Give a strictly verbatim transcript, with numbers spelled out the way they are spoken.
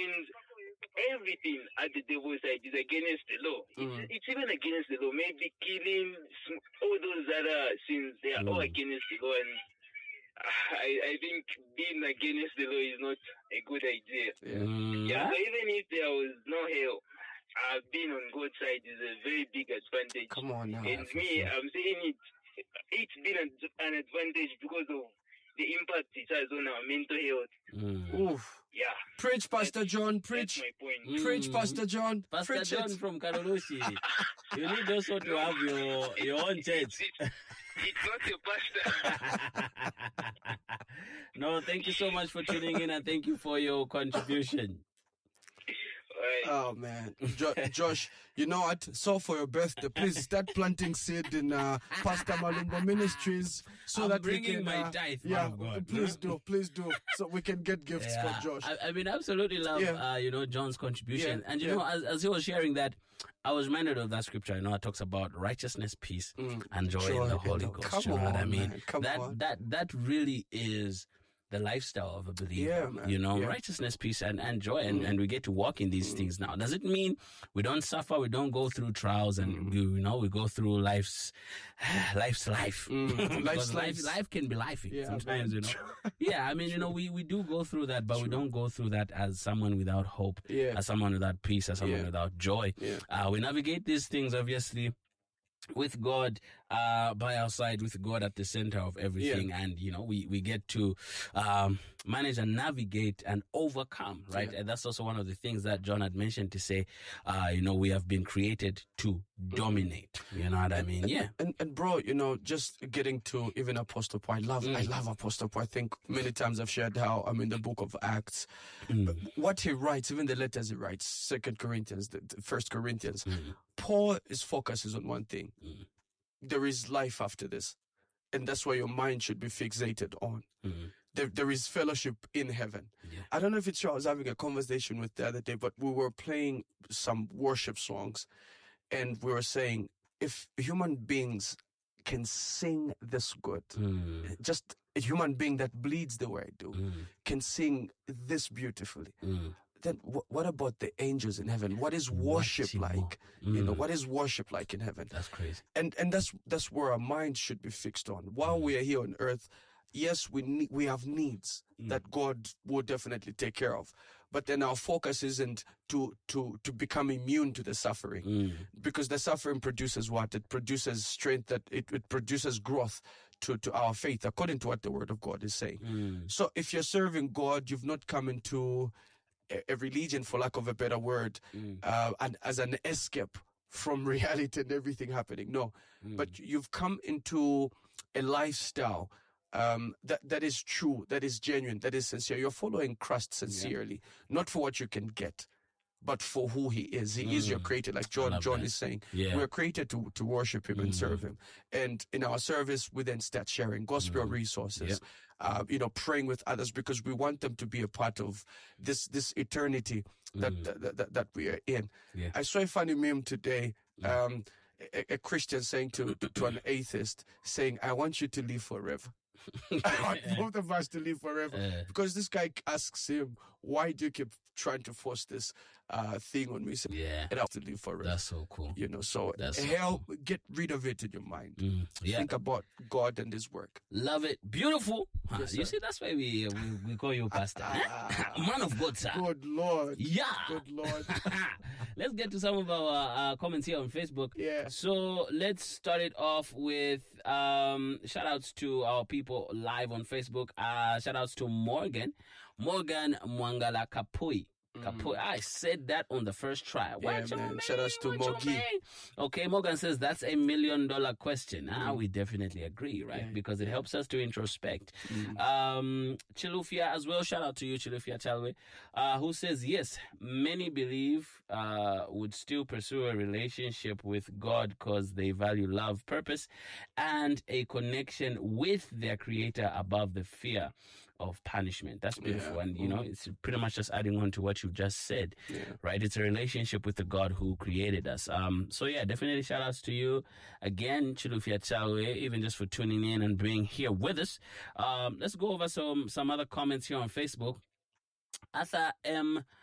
means everything at the devil's side is against the law. Mm. It's, it's even against the law. Maybe killing, all those other sins, they are Mm. all against the law. And I, I think being against the law is not a good idea. Yeah. Mm. Yeah, so even if there was no hell, uh, being on God's side is a very big advantage. Come on now. And me, I'm saying it, it's been an, an advantage because of the impact it has on our mental health. Mm. Oof. Yeah. Preach, Pastor John. That's Preach. my point. Mm. Preach, Pastor John. Pastor Preach John it. from Karoloshi. You need also to have your, your own church. It's, it's not your pastor. No, thank you so much for tuning in and thank you for your contribution. Alright. Oh man, jo- Josh, you know what? So for your birthday, please start planting seed in uh, Pastor Malumba Ministries, so I'm that we bringing can. my uh, tithe, yeah, man of God. please do, please do, so we can get gifts Yeah, for Josh. I, I mean, absolutely love, Yeah. uh, you know, John's contribution. Yeah, And, you yeah. know, as, as he was sharing that, I was reminded of that scripture, you know, it talks about righteousness, peace, and joy, Joy in the in Holy the- Ghost. come you know what I on, mean? man, come that, on. that, that really is the lifestyle of a believer. Yeah, man, you know, yeah. righteousness, peace, and, and joy. And, and we get to walk in these things now. Does it mean we don't suffer? We don't go through trials and, we, you know, we go through life's, life's life. Life's Because life, life. life can be lifey Yeah, sometimes, man. you know. Yeah, I mean, you know, we, we do go through that, but we don't go through that as someone without hope, Yeah. as someone without peace, as someone Yeah. without joy. Yeah. Uh, we navigate these things, obviously, with God uh by our side, with God at the center of everything. Yeah. And, you know, we, we get to um manage and navigate and overcome, right? Yeah. And that's also one of the things that John had mentioned to say, uh, you know, we have been created to dominate. You know what I mean? Yeah. And and bro, you know, just getting to even Apostle Paul. I love I love Apostle Paul. I think many times I've shared how I'm in the book of Acts. What he writes, even the letters he writes, Second Corinthians, the, the First Corinthians, Paul is focuses on one thing. There is life after this. And that's why your mind should be fixated on. There, there is fellowship in heaven. Yeah. I don't know if it's true. I was having a conversation with the other day, but we were playing some worship songs and we were saying, if human beings can sing this good, Mm. just a human being that bleeds the way I do can sing this beautifully, then wh- what about the angels in heaven? What is worship What is like? You know, what is worship like in heaven? That's crazy. And and that's that's where our mind should be fixed on. While we are here on earth, yes, we need, we have needs that God will definitely take care of. But then our focus isn't to to to become immune to the suffering, because the suffering produces what? It produces strength. That it, it produces growth to to our faith, according to what the Word of God is saying. So if you're serving God, you've not come into a, a religion, for lack of a better word, uh, and as an escape from reality and everything happening. No, but you've come into a lifestyle um, that that is true, that is genuine, that is sincere. You're following Christ sincerely, not for what you can get, but for who He is. He is your creator, like John love John that. is saying. Yeah. We're created to to worship Him and serve Him. And in our service, we then start sharing gospel resources, uh, you know, praying with others, because we want them to be a part of this this eternity that that, that, that we are in. Yeah. I saw a funny meme today. Um, a, a Christian saying to, to to an atheist, saying, "I want you to live forever." I want both of us to live forever. Uh. Because this guy asks him, "Why do you keep trying to force this uh, thing on me?" He said, Yeah. "I have to live forever." That's so cool. You know, so That's so hell, get rid of it in your mind. Yeah. Think about God and His work. Love it. Beautiful. Huh, Yes, you sir. see, that's why we, we, we call you pastor. huh? Man of God, sir. Good Lord. Yeah. Good Lord. Let's get to some of our uh, comments here on Facebook. Yeah. So let's start it off with um, shout outs to our people live on Facebook. Uh, shout outs to Morgan. Morgan Mwangala Kapui. Kapui. I said that on the first try. What you man. mean? Shout outs to What you Mogi. mean? Okay, Morgan says that's a million dollar question. Ah, we definitely agree, right? Because it helps us to introspect. Um, Chilufia as well. Shout out to you, Chilufia Chalwe, uh, who says, yes, many believe uh, would still pursue a relationship with God because they value love, purpose, and a connection with their creator above the fear of punishment. That's beautiful. Yeah. And, you know, it's pretty much just adding on to what you just said, right? It's a relationship with the God who created us. Um, so yeah, definitely shout outs to you again, Chilufia Chawe, even just for tuning in and being here with us. Um, let's go over some, some other comments here on Facebook. Arthur M.